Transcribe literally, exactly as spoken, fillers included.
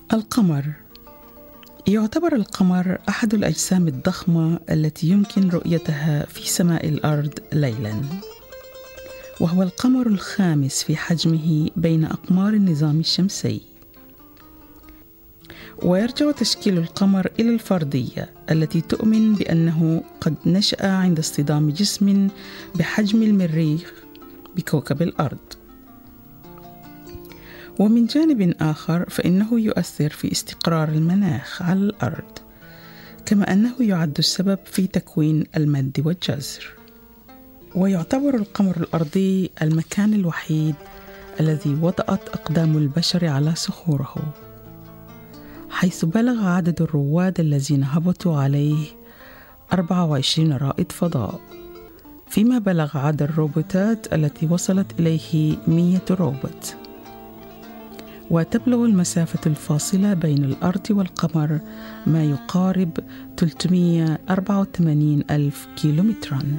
القمر. يعتبر القمر أحد الأجسام الضخمة التي يمكن رؤيتها في سماء الأرض ليلاً، وهو القمر الخامس في حجمه بين أقمار النظام الشمسي. ويرجع تشكيل القمر إلى الفرضية التي تؤمن بأنه قد نشأ عند اصطدام جسم بحجم المريخ بكوكب الأرض. ومن جانب آخر فإنه يؤثر في استقرار المناخ على الأرض، كما أنه يعد السبب في تكوين المد والجزر. ويعتبر القمر الأرضي المكان الوحيد الذي وطأت أقدام البشر على صخوره، حيث بلغ عدد الرواد الذين هبطوا عليه أربعة وعشرين رائد فضاء، فيما بلغ عدد الروبوتات التي وصلت إليه مئة روبوت. وتبلغ المسافة الفاصلة بين الأرض والقمر ما يقارب ثلاثمئة وأربعة وثمانين ألف كيلومتراً.